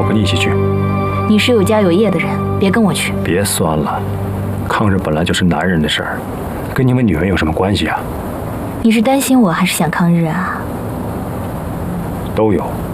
和你一起去。 你是有家有业的人，别跟我去。 别酸了，抗日本来就是男人的事儿，跟你们女人有什么关系啊？ 你是担心我还是想抗日啊？ 都有。